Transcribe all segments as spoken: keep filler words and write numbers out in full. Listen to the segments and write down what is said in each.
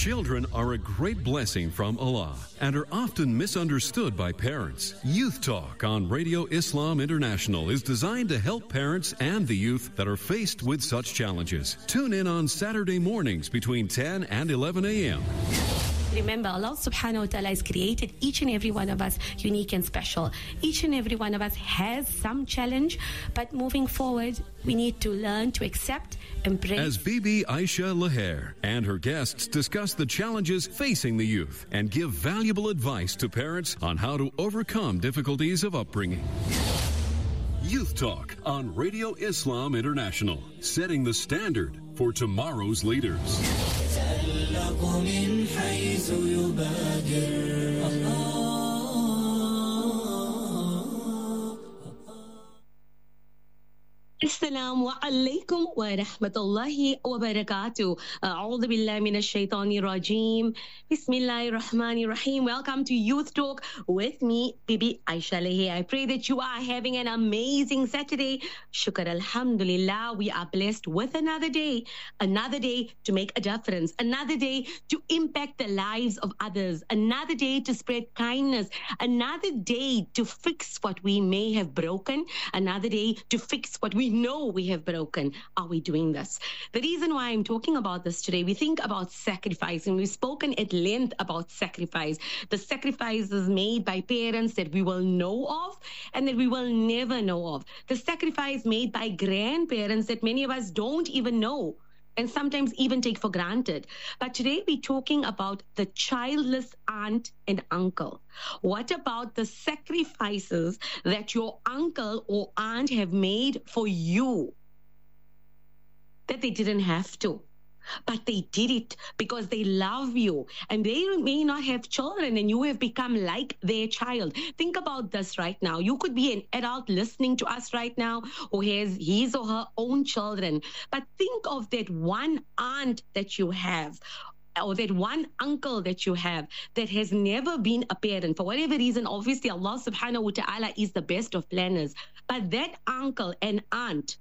Children are a great blessing from Allah and are often misunderstood by parents. Youth Talk on Radio Islam International is designed to help parents and the youth that are faced with such challenges. Tune in on Saturday mornings between ten and eleven a.m. Remember, Allah subhanahu wa ta'ala has created each and every one of us unique and special. Each and every one of us has some challenge, but moving forward, we need to learn to accept, embrace. As Bibi Aisha Laher and her guests discuss the challenges facing the youth and give valuable advice to parents on how to overcome difficulties of upbringing. Youth Talk on Radio Islam International, setting the standard for tomorrow's leaders. Assalamu alaikum wa rahmatullahi wa barakatuh. A'udhu billahi minash shaitani rajim. Bismillahir rahmanir rahim. Welcome to Youth Talk with me, Bibi Aisha Laher. I pray that you are having an amazing Saturday. Shukr alhamdulillah. We are blessed with another day. Another day to make a difference. Another day to impact the lives of others. Another day to spread kindness. Another day to fix what we may have broken. Another day to fix what we know we have broken. Are we doing this? The reason why I'm talking about this today, we think about sacrifice, and we've spoken at length about sacrifice. The sacrifices made by parents that we will know of and that we will never know of. The sacrifice made by grandparents that many of us don't even know and sometimes even take for granted. But today we're talking about the childless aunt and uncle. What about the sacrifices that your uncle or aunt have made for you that they didn't have to? But they did it because they love you, and they may not have children and you have become like their child. Think about this right now. You could be an adult listening to us right now who has his or her own children. But think of that one aunt that you have, or that one uncle that you have that has never been a parent. For whatever reason, obviously Allah subhanahu wa ta'ala is the best of planners. But that uncle and aunt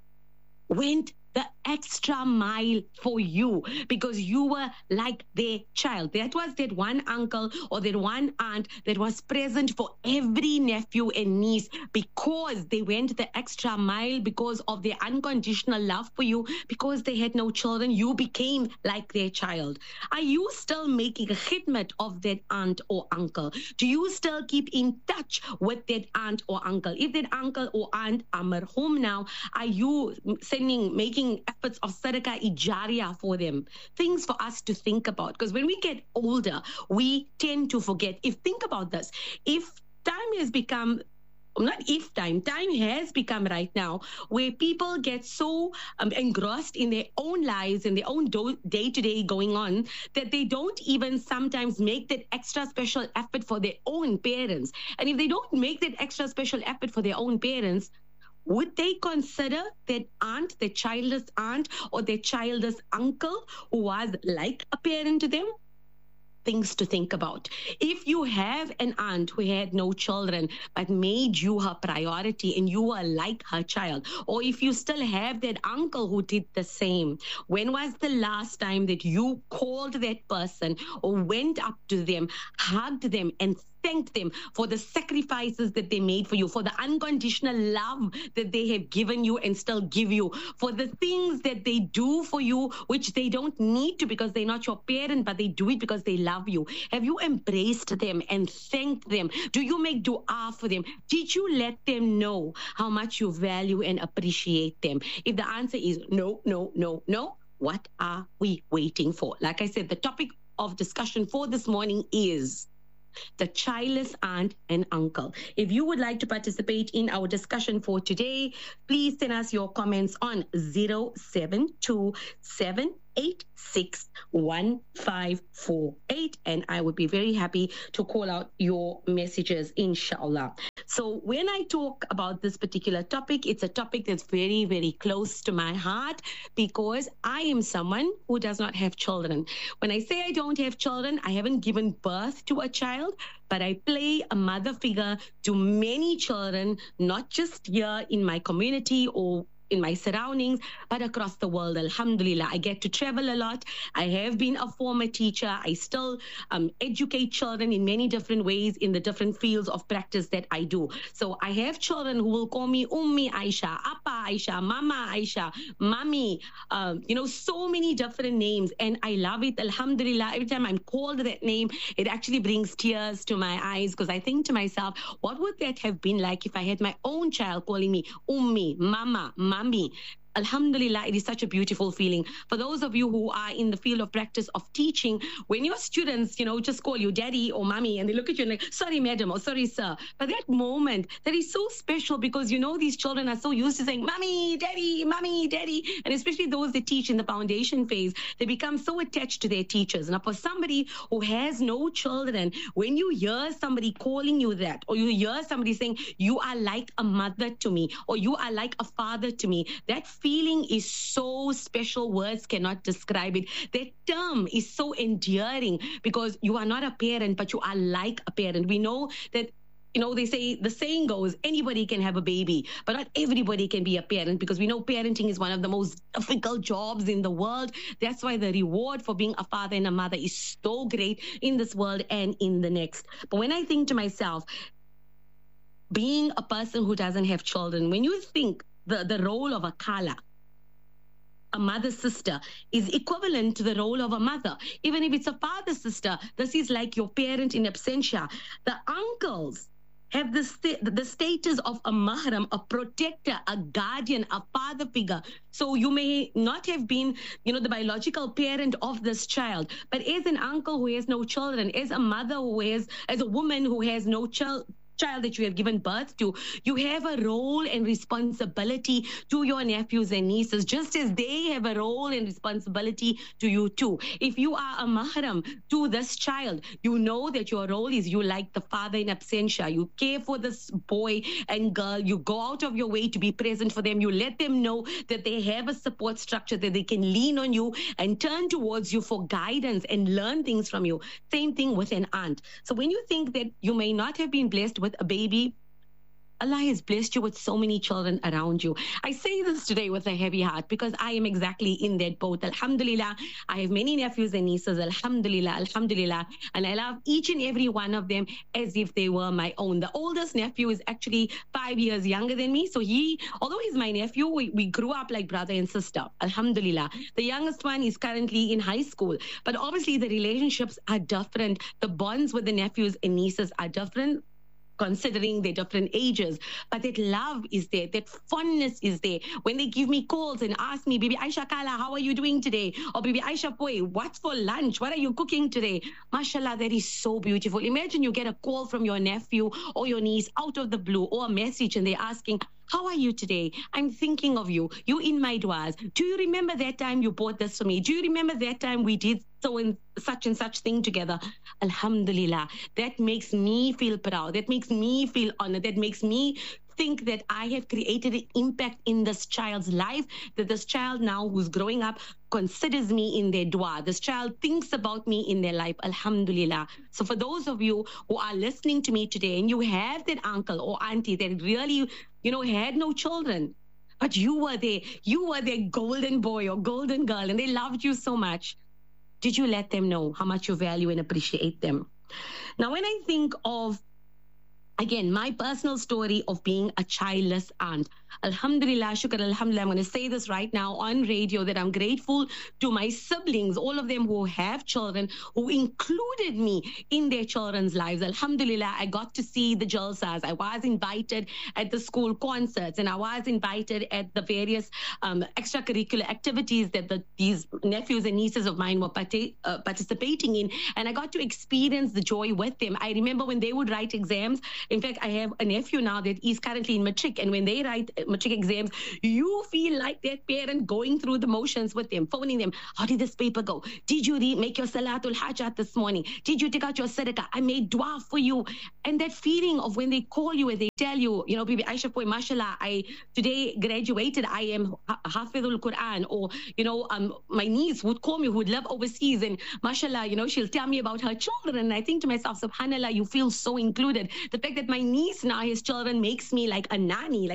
went the extra mile for you because you were like their child. That was that one uncle or that one aunt that was present for every nephew and niece because they went the extra mile because of their unconditional love for you. Because they had no children, you became like their child. Are you still making a khidmat of that aunt or uncle? Do you still keep in touch with that aunt or uncle? If that uncle or aunt are marhum now, are you sending, making efforts of sadaqah ijariya for them? Things for us to think about, because when we get older, we tend to forget. If think about this, if time has become not if time, time has become right now where people get so um, engrossed in their own lives and their own do- day-to-day going on that they don't even sometimes make that extra special effort for their own parents. And if they don't make that extra special effort for their own parents, would they consider that aunt, their childless aunt, or their childless uncle who was like a parent to them? Things to think about. If you have an aunt who had no children but made you her priority and you were like her child, or if you still have that uncle who did the same, when was the last time that you called that person or went up to them, hugged them, and thanked them for the sacrifices that they made for you, for the unconditional love that they have given you and still give you, for the things that they do for you, which they don't need to because they're not your parent, but they do it because they love you? Have you embraced them and thanked them? Do you make dua for them? Did you let them know how much you value and appreciate them? If the answer is no, no, no, no, what are we waiting for? Like I said, the topic of discussion for this morning is the childless aunt and uncle. If you would like to participate in our discussion for today, please send us your comments on zero seven two seven eight six one five four eight, and I would be very happy to call out your messages, inshallah. So when I talk about this particular topic, it's a topic that's very, very close to my heart because I am someone who does not have children. When I say I don't have children, I haven't given birth to a child, but I play a mother figure to many children, not just here in my community or in my surroundings, but across the world. Alhamdulillah, I get to travel a lot. I have been a former teacher. I still um, educate children in many different ways in the different fields of practice that I do. So I have children who will call me Ummi Aisha, Appa Aisha, Mama Aisha, Mami, um, you know, so many different names. And I love it. Alhamdulillah, every time I'm called that name, it actually brings tears to my eyes, because I think to myself, what would that have been like if I had my own child calling me Ummi, Mama, Mami? Alhamdulillah, it is such a beautiful feeling. For those of you who are in the field of practice of teaching, when your students, you know, just call you daddy or mommy, and they look at you and like, sorry, madam, or sorry, sir. But that moment, that is so special, because, you know, these children are so used to saying, mommy, daddy, mommy, daddy. And especially those that teach in the foundation phase, they become so attached to their teachers. Now, for somebody who has no children, when you hear somebody calling you that, or you hear somebody saying, you are like a mother to me, or you are like a father to me, that feeling is so special. Words cannot describe it. That term is so endearing, because you are not a parent, but you are like a parent. We know that, you know, they say, the saying goes, anybody can have a baby, but not everybody can be a parent, because we know parenting is one of the most difficult jobs in the world. That's why the reward for being a father and a mother is so great in this world and in the next. But when I think to myself, being a person who doesn't have children, when you think the, the role of a khala, a mother sister, is equivalent to the role of a mother. Even if it's a father sister, this is like your parent in absentia. The uncles have the, st- the status of a mahram, a protector, a guardian, a father figure. So you may not have been, you know, the biological parent of this child, but as an uncle who has no children, as a mother who has, as a woman who has no child, child that you have given birth to, you have a role and responsibility to your nephews and nieces, just as they have a role and responsibility to you too. If you are a mahram to this child, you know that your role is you like the father in absentia. You care for this boy and girl. You go out of your way to be present for them. You let them know that they have a support structure, that they can lean on you and turn towards you for guidance and learn things from you. Same thing with an aunt. So when you think that you may not have been blessed with a baby, Allah has blessed you with so many children around you. I say this today with a heavy heart, because I am exactly in that boat. Alhamdulillah, I have many nephews and nieces. Alhamdulillah, alhamdulillah. And I love each and every one of them as if they were my own. The oldest nephew is actually five years younger than me. So he, although he's my nephew, we, we grew up like brother and sister. Alhamdulillah. The youngest one is currently in high school. But obviously the relationships are different. The bonds with the nephews and nieces are different, considering their different ages, but that love is there, that fondness is there. When they give me calls and ask me, Bibi Aisha Kala, how are you doing today? Or Bibi Aisha Poi, what's for lunch? What are you cooking today? Mashallah, that is so beautiful. Imagine you get a call from your nephew or your niece out of the blue, or a message, and they're asking, how are you today? I'm thinking of you. You in my duas. Do you remember that time you bought this for me? Do you remember that time we did so and such and such thing together? Alhamdulillah. That makes me feel proud. That makes me feel honored. That makes me think that I have created an impact in this child's life, that this child now who's growing up considers me in their dua. This child thinks about me in their life. Alhamdulillah. So for those of you who are listening to me today and you have that uncle or auntie that really, you know, had no children, but you were there, you were their golden boy or golden girl, and they loved you so much, did you let them know how much you value and appreciate them? Now, when I think of, again, my personal story of being a childless aunt, Alhamdulillah, shukr, alhamdulillah, I'm going to say this right now on radio, that I'm grateful to my siblings, all of them who have children, who included me in their children's lives. Alhamdulillah, I got to see the jalsas. I was invited at the school concerts, and I was invited at the various um, extracurricular activities that the, these nephews and nieces of mine were partic- uh, participating in, and I got to experience the joy with them. I remember when they would write exams. In fact, I have a nephew now that is currently in matric, and when they write matric exams, you feel like that parent going through the motions with them, phoning them. How did this paper go? Did you read, make your salatul hajat this morning? Did you take out your sadaqah? I made dua for you. And that feeling of when they call you and they tell you, you know, Bibi Aisha Poi, mashallah, I today graduated, I am Hafidhul Quran. Or, you know, um, my niece would call me, who would live overseas, and mashallah, you know, she'll tell me about her children. And I think to myself, subhanallah, you feel so included. The fact that my niece now has children makes me like a nanny, like a granny.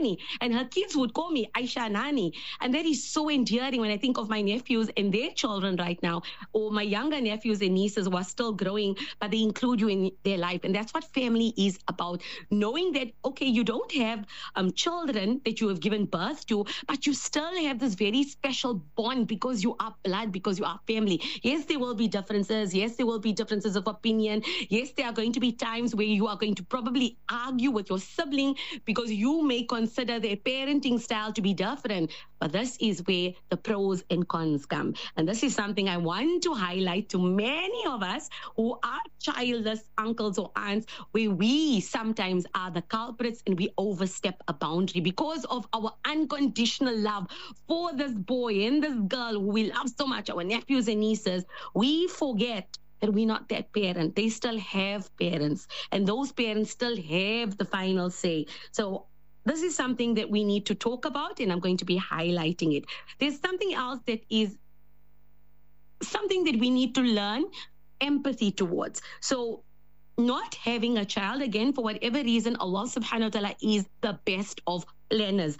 Nani. And her kids would call me Aisha Nani. And that is so endearing when I think of my nephews and their children right now, or my younger nephews and nieces who are still growing, but they include you in their life. And that's what family is about. Knowing that, okay, you don't have um, children that you have given birth to, but you still have this very special bond because you are blood, because you are family. Yes, there will be differences. Yes, there will be differences of opinion. Yes, there are going to be times where you are going to probably argue with your sibling because you may consider their parenting style to be different. But this is where the pros and cons come. And this is something I want to highlight to many of us who are childless uncles or aunts, where we sometimes are the culprits and we overstep a boundary because of our unconditional love for this boy and this girl who we love so much, our nephews and nieces. We forget that we're not that parent. They still have parents, and those parents still have the final say. So this is something that we need to talk about, and I'm going to be highlighting it. There's something else that is something that we need to learn empathy towards. So not having a child, again, for whatever reason, Allah subhanahu wa ta'ala is the best of planners.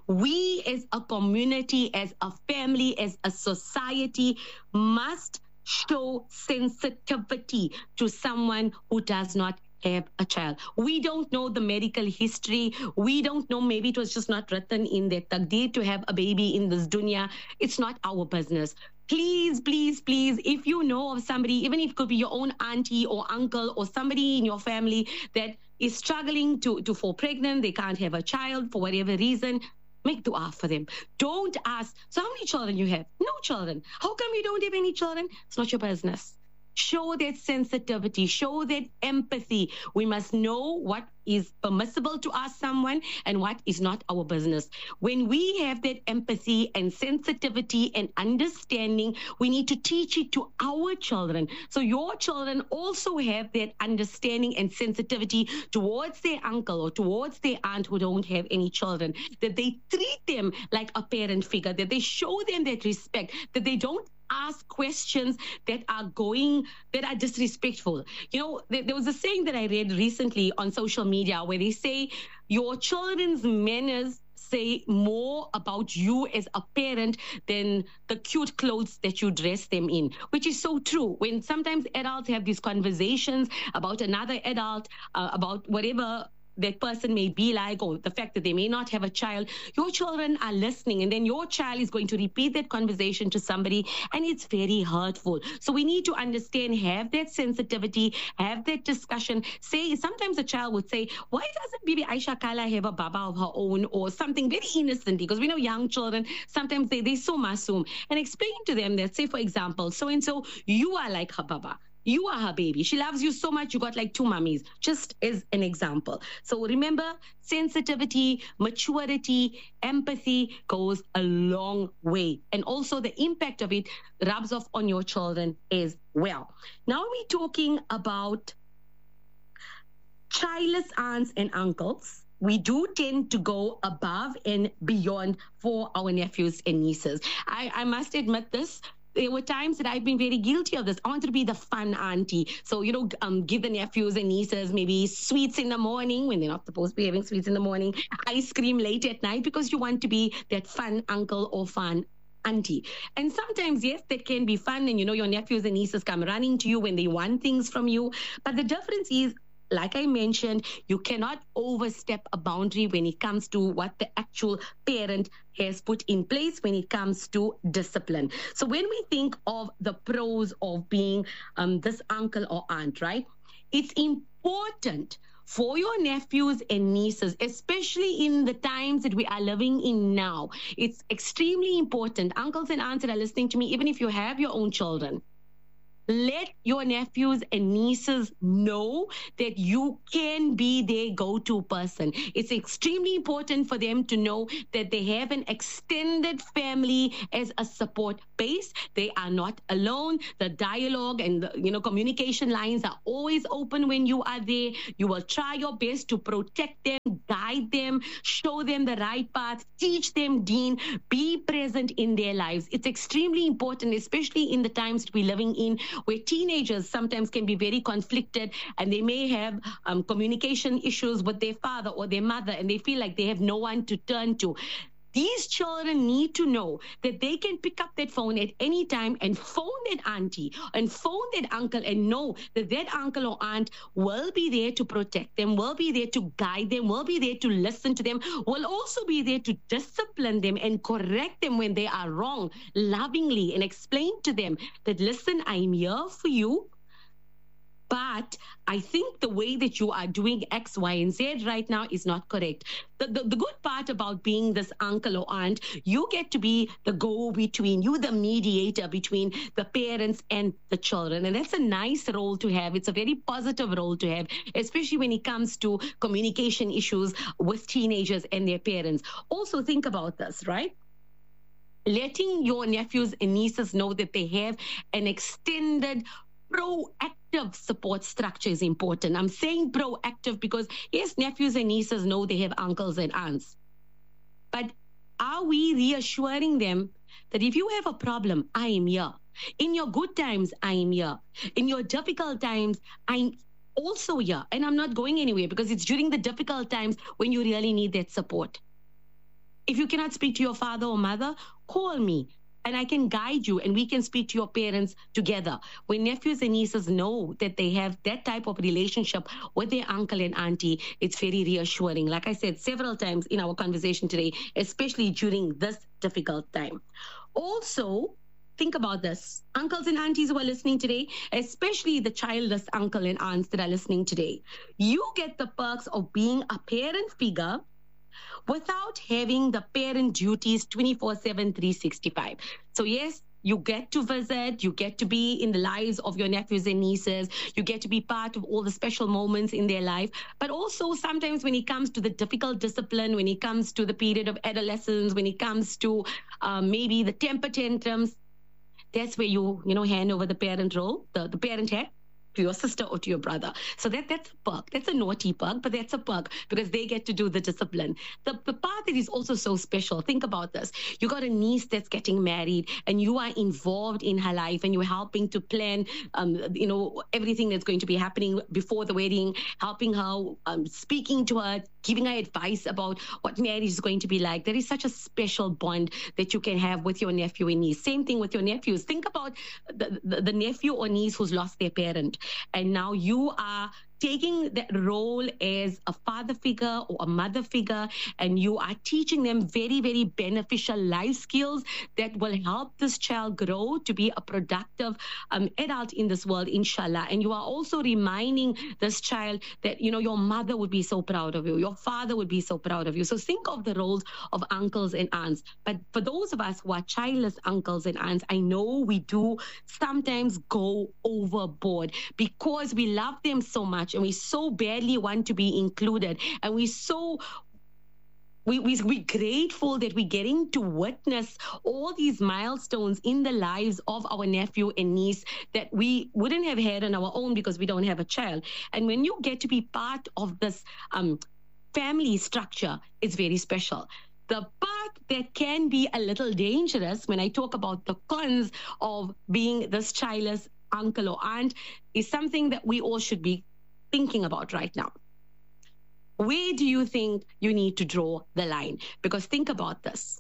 We as a community, as a family, as a society must show sensitivity to someone who does not have a child. We don't know the medical history. We don't know, maybe it was just not written in their taqdeer to have a baby in this dunya. It's not our business. Please, please, please, if you know of somebody, even if it could be your own auntie or uncle or somebody in your family that is struggling to, to fall pregnant, they can't have a child for whatever reason, make dua for them. Don't ask, so how many children you have? No children. How come you don't have any children? It's not your business. Show that sensitivity, show that empathy. We must know what is permissible to ask someone and what is not our business. When we have that empathy and sensitivity and understanding, we need to teach it to our children. So your children also have that understanding and sensitivity towards their uncle or towards their aunt who don't have any children, that they treat them like a parent figure, that they show them that respect, that they don't ask questions that are going, that are disrespectful. You know, there, there was a saying that I read recently on social media where they say your children's manners say more about you as a parent than the cute clothes that you dress them in, which is so true. When sometimes adults have these conversations about another adult, uh, about whatever that person may be like, or the fact that they may not have a child, your children are listening, and then your child is going to repeat that conversation to somebody, and it's very hurtful. So we need to understand, have that sensitivity, have that discussion. Say, sometimes a child would say, why doesn't Bibi Aisha Kala have a baba of her own, or something very innocent? Because we know young children, sometimes they, they're so masum. And explain to them that, say, for example, so-and-so, you are like her baba. You are her baby. She loves you so much, you got like two mummies, just as an example. So remember, sensitivity, maturity, empathy goes a long way. And also the impact of it rubs off on your children as well. Now we're talking about childless aunts and uncles. We do tend to go above and beyond for our nephews and nieces. I, I must admit this. There were times that I've been very guilty of this. I wanted to be the fun auntie. So, you know, um, give the nephews and nieces maybe sweets in the morning when they're not supposed to be having sweets in the morning, ice cream late at night, because you want to be that fun uncle or fun auntie. And sometimes, yes, that can be fun. And, you know, your nephews and nieces come running to you when they want things from you. But the difference is, like I mentioned, you cannot overstep a boundary when it comes to what the actual parent has put in place when it comes to discipline. So when we think of the pros of being um, this uncle or aunt, right, it's important for your nephews and nieces, especially in the times that we are living in now. It's extremely important. Uncles and aunts that are listening to me, even if you have your own children, let your nephews and nieces know that you can be their go-to person. It's extremely important for them to know that they have an extended family as a support base. They are not alone. The dialogue and the, you know, communication lines are always open when you are there. You will try your best to protect them, guide them, show them the right path, teach them deen, be present in their lives. It's extremely important, especially in the times we're living in, where teenagers sometimes can be very conflicted and they may have um, communication issues with their father or their mother, and they feel like they have no one to turn to. These children need to know that they can pick up that phone at any time and phone that auntie and phone that uncle and know that that uncle or aunt will be there to protect them, will be there to guide them, will be there to listen to them, will also be there to discipline them and correct them when they are wrong, lovingly, and explain to them that, listen, I'm here for you. But I think the way that you are doing X, Y, and Z right now is not correct. The, the, the good part about being this uncle or aunt, you get to be the go-between, you the mediator between the parents and the children. And that's a nice role to have. It's a very positive role to have, especially when it comes to communication issues with teenagers and their parents. Also think about this, right? Letting your nephews and nieces know that they have an extended proactive support structure is important. I'm saying proactive because, yes, nephews and nieces know they have uncles and aunts. But are we reassuring them that if you have a problem, I am here. In your good times, I am here. In your difficult times, I'm also here. And I'm not going anywhere, because it's during the difficult times when you really need that support. If you cannot speak to your father or mother, call me. And I can guide you, and we can speak to your parents together. When nephews and nieces know that they have that type of relationship with their uncle and auntie, it's very reassuring. Like I said several times in our conversation today, especially during this difficult time. Also, think about this. Uncles and aunties who are listening today, especially the childless uncle and aunts that are listening today, you get the perks of being a parent figure without having the parent duties twenty-four seven, three sixty-five. So yes, you get to visit, you get to be in the lives of your nephews and nieces, you get to be part of all the special moments in their life. But also sometimes when it comes to the difficult discipline, when it comes to the period of adolescence, when it comes to um, maybe the temper tantrums, that's where you, you know, hand over the parent role, the, the parent hat, to your sister or to your brother. So that that's a perk. That's a naughty perk, but that's a perk because they get to do the discipline. The, the part that is also so special, think about this. You got a niece that's getting married and you are involved in her life and you're helping to plan, um, you know, everything that's going to be happening before the wedding, helping her, um, speaking to her, giving her advice about what marriage is going to be like. There is such a special bond that you can have with your nephew and niece. Same thing with your nephews. Think about the, the, the nephew or niece who's lost their parent. And now you are taking that role as a father figure or a mother figure, and you are teaching them very, very beneficial life skills that will help this child grow to be a productive um, adult in this world, inshallah. And you are also reminding this child that, you know, your mother would be so proud of you, your father would be so proud of you. So think of the roles of uncles and aunts. But for those of us who are childless uncles and aunts, I know we do sometimes go overboard because we love them so much and we so badly want to be included, and we so we we we're grateful that we're getting to witness all these milestones in the lives of our nephew and niece that we wouldn't have had on our own because we don't have a child. And when you get to be part of this um family structure, it's very special. The part that can be a little dangerous when I talk about the cons of being this childless uncle or aunt is something that we all should be thinking about right now. Where do you think you need to draw the line? Because think about this.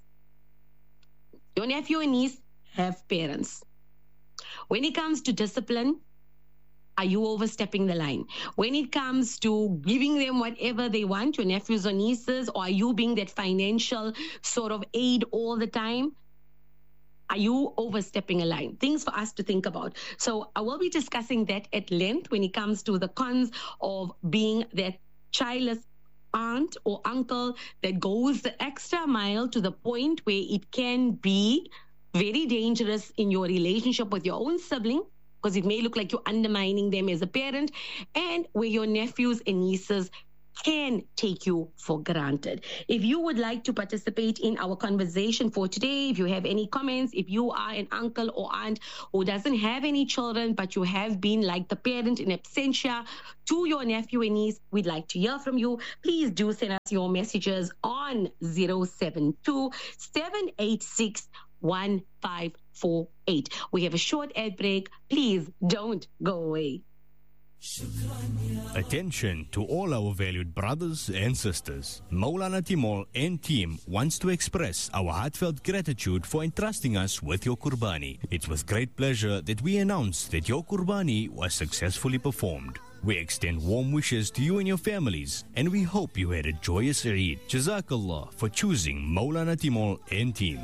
Your nephew and niece have parents. When it comes to discipline, are you overstepping the line? When it comes to giving them whatever they want, your nephews or nieces, or are you being that financial sort of aid all the time? Are you overstepping a line? Things for us to think about. So I will be discussing that at length when it comes to the cons of being that childless aunt or uncle that goes the extra mile to the point where it can be very dangerous in your relationship with your own sibling, because it may look like you're undermining them as a parent, and where your nephews and nieces can take you for granted. If you would like to participate in our conversation for today, if you have any comments, if you are an uncle or aunt who doesn't have any children, but you have been like the parent in absentia to your nephew and niece, we'd like to hear from you. Please do send us your messages on zero seven two, seven eight six, one five four eight. We have a short ad break. Please don't go away. Attention to all our valued brothers and sisters. Maulana Timol and team wants to express our heartfelt gratitude for entrusting us with your Qurbani. It's with great pleasure that we announce that your Qurbani was successfully performed. We extend warm wishes to you and your families, and we hope you had a joyous Eid. Jazakallah for choosing Maulana Timol and team.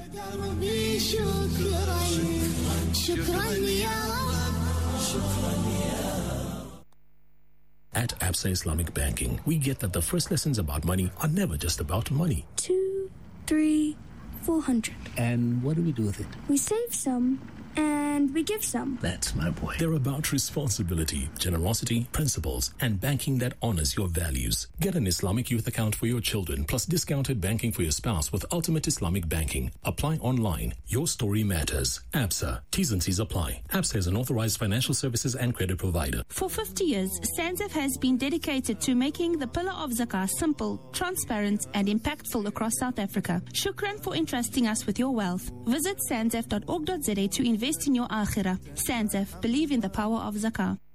At Absa Islamic Banking, we get that the first lessons about money are never just about money. Two, three, four hundred. And what do we do with it? We save some and we give some. That's my boy. They're about responsibility, generosity, principles, and banking that honors your values. Get an Islamic youth account for your children, plus discounted banking for your spouse with Ultimate Islamic Banking. Apply online. Your story matters. Absa. T's and C's apply. Absa is an authorized financial services and credit provider. For fifty years, SANZAF has been dedicated to making the pillar of zakah simple, transparent, and impactful across South Africa. Shukran for entrusting us with your wealth. Visit sanzaf dot org dot za to invest in your akhirah. SANZAF, believe in the power of zakah.